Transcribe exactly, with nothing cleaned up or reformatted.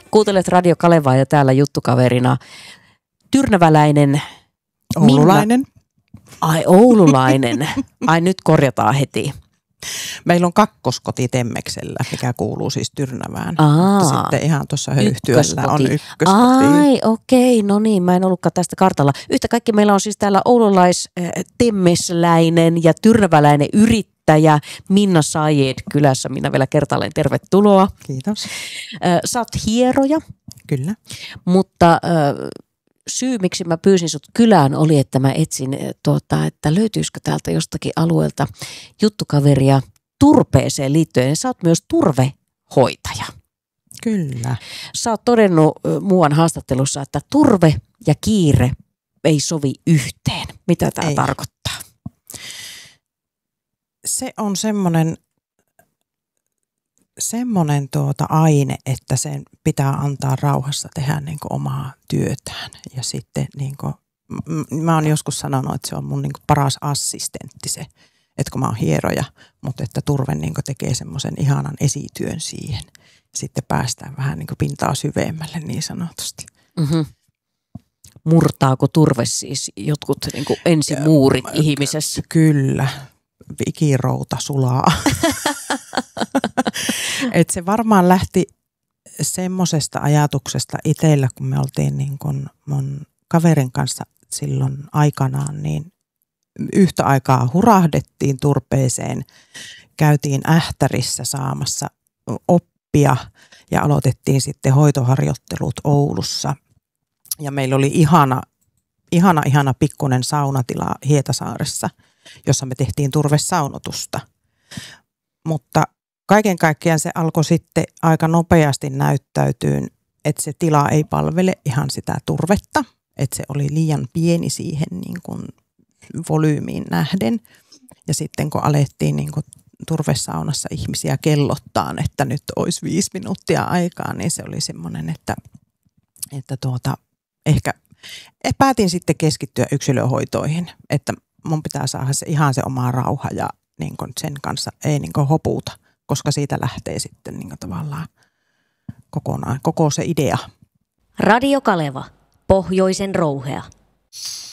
Kuuntelet Radio Kalevaa ja täällä juttukaverina tyrnäväläinen Oululainen. Minna. Ai oululainen. Ai nyt korjataan heti. Meillä on kakkoskoti Temmeksellä, mikä kuuluu siis Tyrnävään. Aa, mutta sitten ihan tuossa Höyhtyöllä on ykköskoti. Ai okei, no niin, mä en ollutkaan tästä kartalla. Yhtä kaikki meillä on siis täällä oululais temmesläinen ja tyrnäväläinen yrittäjä Minna Sayed kylässä. Minä vielä kertaalleen tervetuloa. Kiitos. Sä oot hieroja. Kyllä. Mutta syy, miksi mä pyysin sut kylään, oli, että mä etsin, tuota, että löytyisikö täältä jostakin alueelta juttukaveria turpeeseen liittyen. Sä oot myös turvehoitaja. Kyllä. Sä oot todennut muuan haastattelussa, että turve ja kiire ei sovi yhteen. Mitä tämä tarkoittaa? Se on semmoinen, semmoinen tuota aine, että sen pitää antaa rauhassa tehdä niin kuin omaa työtään. Ja sitten niin kuin, mä oon joskus sanonut, että se on mun niin kuin paras assistentti se, että kun mä oon hieroja, mutta että turve niin kuin tekee semmoisen ihanan esityön siihen. Sitten päästään vähän niin kuin pintaa syvemmälle niin sanotusti. Mm-hmm. Murtaako turve siis jotkut niin kuin ensimuurit ja, ihmisessä? Kyllä. Ikirouta sulaa. Et se varmaan lähti semmoisesta ajatuksesta itsellä, kun me oltiin niin kun mun kaverin kanssa silloin aikanaan, niin yhtä aikaa hurahdettiin turpeeseen, käytiin Ähtärissä saamassa oppia ja aloitettiin sitten hoitoharjoittelut Oulussa. Ja meillä oli ihana, ihana, ihana pikkunen saunatila Hietasaaressa, jossa me tehtiin turvesaunotusta. Mutta kaiken kaikkiaan se alkoi sitten aika nopeasti näyttäytyä, että se tila ei palvele ihan sitä turvetta, että se oli liian pieni siihen niin kuin volyymiin nähden. Ja sitten kun alettiin niin kuin turvesaunassa ihmisiä kellottaa, että nyt olisi viisi minuuttia aikaa, niin se oli semmoinen, että, että tuota, ehkä päätin sitten keskittyä yksilöhoitoihin, että mun pitää saada se ihan se oma rauha ja niin kuin sen kanssa ei niin kuin hoputa, koska siitä lähtee sitten niin kuin tavallaan kokonaan, koko se idea. Radio Kaleva, pohjoisen rouhea.